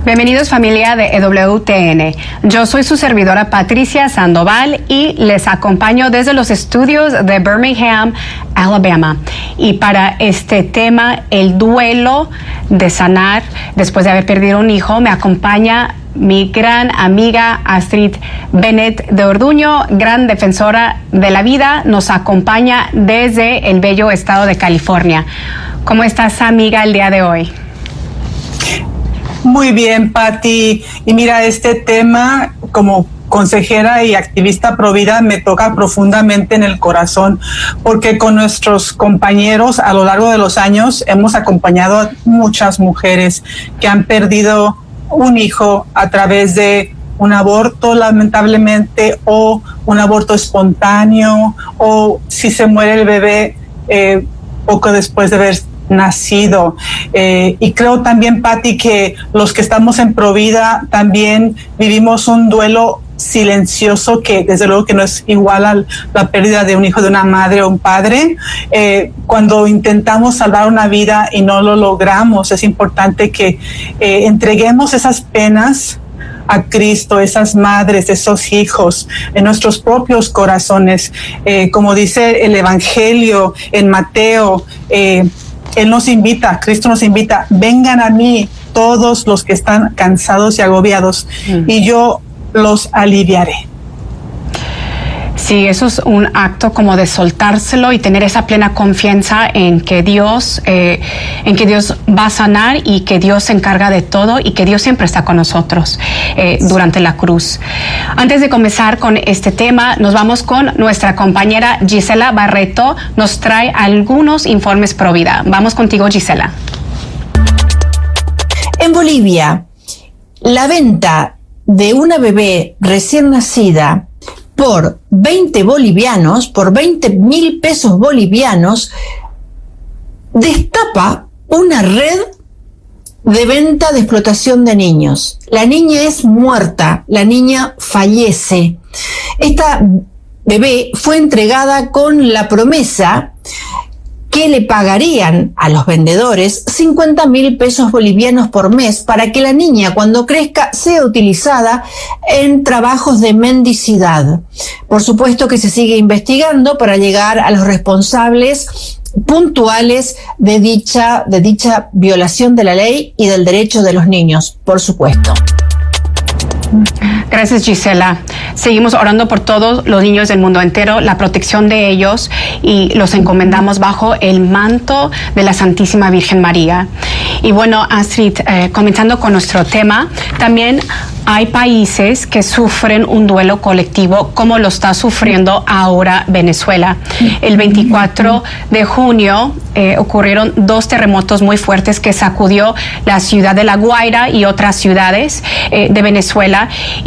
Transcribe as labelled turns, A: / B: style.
A: Bienvenidos familia de EWTN. Yo soy su servidora Patricia Sandoval y les acompaño desde los estudios de Birmingham, Alabama. Y para este tema, el duelo de sanar después de haber perdido un hijo, me acompaña mi gran amiga Astrid Bennett de Orduño, gran defensora de la vida, nos acompaña desde el bello estado de California. ¿Cómo estás, amiga, el día de hoy?
B: Muy bien, Patti. Y mira, este tema, como consejera y activista pro vida, me toca profundamente en el corazón, porque con nuestros compañeros a lo largo de los años hemos acompañado a muchas mujeres que han perdido un hijo a través de un aborto, lamentablemente, o un aborto espontáneo, o si se muere el bebé poco después de haber nacido. Y creo también, Patti, que los que estamos en Provida también vivimos un duelo silencioso que desde luego que no es igual a la pérdida de un hijo, de una madre o un padre. Cuando intentamos salvar una vida y no lo logramos, es importante que entreguemos esas penas a Cristo, esas madres, esos hijos, en nuestros propios corazones. Como dice el Evangelio en Mateo, Él nos invita, Cristo nos invita, vengan a mí todos los que están cansados y agobiados, y yo los aliviaré.
A: Sí, eso es un acto como de soltárselo y tener esa plena confianza en que Dios va a sanar y que Dios se encarga de todo y que Dios siempre está con nosotros durante la cruz. Antes de comenzar con este tema, nos vamos con nuestra compañera Gisela Barreto. Nos trae algunos informes pro vida. Vamos contigo, Gisela.
C: En Bolivia, la venta de una bebé recién nacida por 20 bolivianos, por 20.000 pesos bolivianos, destapa una red de venta de explotación de niños. La niña es muerta, la niña fallece. Esta bebé fue entregada con la promesa que le pagarían a los vendedores 50.000 pesos bolivianos por mes para que la niña, cuando crezca, sea utilizada en trabajos de mendicidad. Por supuesto que se sigue investigando para llegar a los responsables puntuales de dicha violación de la ley y del derecho de los niños, por supuesto.
A: Gracias, Gisela. Seguimos orando por todos los niños del mundo entero, la protección de ellos, y los encomendamos bajo el manto de la Santísima Virgen María. Y bueno, Astrid, comenzando con nuestro tema, también hay países que sufren un duelo colectivo, como lo está sufriendo ahora Venezuela. El 24 de junio ocurrieron 2 terremotos muy fuertes que sacudió la ciudad de La Guaira y otras ciudades de Venezuela.